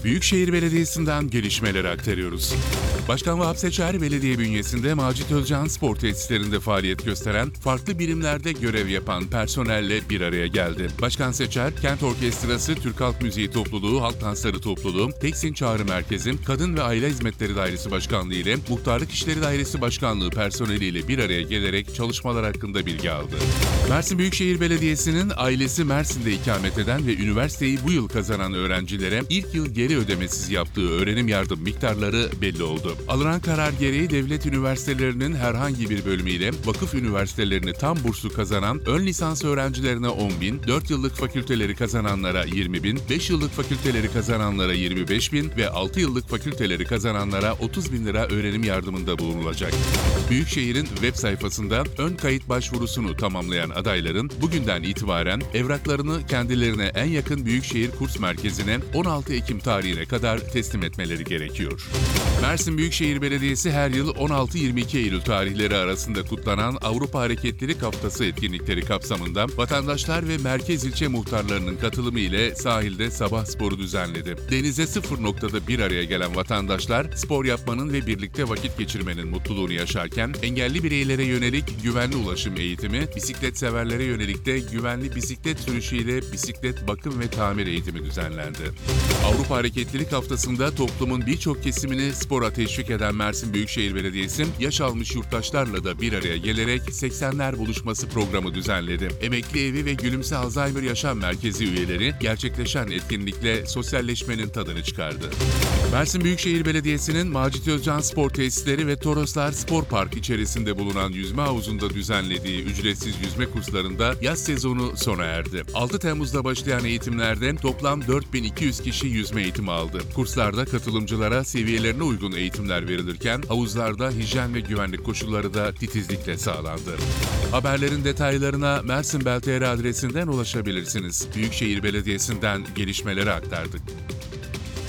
Büyükşehir Belediyesi'nden gelişmeleri aktarıyoruz. Başkan Vahap Seçer, belediye bünyesinde Macit Özcan Spor Tesislerinde faaliyet gösteren, farklı birimlerde görev yapan personelle bir araya geldi. Başkan Seçer, Kent Orkestrası, Türk Halk Müziği Topluluğu, Halk Dansları Topluluğu, Teksin Çağrı Merkezi, Kadın ve Aile Hizmetleri Dairesi Başkanlığı ile Muhtarlık İşleri Dairesi Başkanlığı personeliyle bir araya gelerek çalışmalar hakkında bilgi aldı. Mersin Büyükşehir Belediyesi'nin ailesi Mersin'de ikamet eden ve üniversiteyi bu yıl kazanan öğrencilere ilk yıl geri ödemesiz yaptığı öğrenim yardım miktarları belli oldu. Alınan karar gereği devlet üniversitelerinin herhangi bir bölümüyle vakıf üniversitelerini tam burslu kazanan ön lisans öğrencilerine 10.000, 4 yıllık fakülteleri kazananlara 20.000, 5 yıllık fakülteleri kazananlara 25.000 ve 6 yıllık fakülteleri kazananlara 30.000 lira öğrenim yardımında bulunulacak. Büyükşehir'in web sayfasında ön kayıt başvurusunu tamamlayan adayların bugünden itibaren evraklarını kendilerine en yakın Büyükşehir Kurs Merkezi'ne 16 Ekim tarihine kadar teslim etmeleri gerekiyor. Mersin Büyükşehir Belediyesi her yıl 16-22 Eylül tarihleri arasında kutlanan Avrupa Hareketlilik Haftası etkinlikleri kapsamında vatandaşlar ve merkez ilçe muhtarlarının katılımı ile sahilde sabah sporu düzenledi. Denize sıfır noktada bir araya gelen vatandaşlar spor yapmanın ve birlikte vakit geçirmenin mutluluğunu yaşarken engelli bireylere yönelik güvenli ulaşım eğitimi, bisiklet severlere yönelik de güvenli bisiklet sürüşüyle bisiklet bakım ve tamir eğitimi düzenlendi. Avrupa Hareketlilik Haftası'nda toplumun birçok kesimini spora teşvik eden Mersin Büyükşehir Belediyesi, yaş almış yurttaşlarla da bir araya gelerek 80'ler buluşması programı düzenledi. Emekli Evi ve Gülümse Alzheimer Yaşam Merkezi üyeleri gerçekleşen etkinlikle sosyalleşmenin tadını çıkardı. Mersin Büyükşehir Belediyesi'nin Macit Özcan Spor Tesisleri ve Toroslar Spor Park içerisinde bulunan yüzme havuzunda düzenlediği ücretsiz yüzme kurslarında yaz sezonu sona erdi. 6 Temmuz'da başlayan eğitimlerde toplam 4.200 kişi yüzme eğitimi aldı. Kurslarda katılımcılara seviyelerine uygun eğitimler verilirken havuzlarda hijyen ve güvenlik koşulları da titizlikle sağlandı. Haberlerin detaylarına Mersin Bel.tr adresinden ulaşabilirsiniz. Büyükşehir Belediyesi'nden gelişmeleri aktardık.